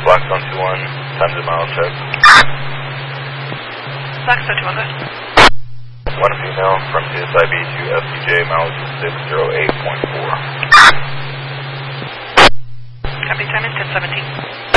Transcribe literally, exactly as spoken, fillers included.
Blackstone two one, times a mile check. Blackstone two one, good. One female from C S I B to S C J, mileage six zero eight point four. Copy, time is ten seventeen.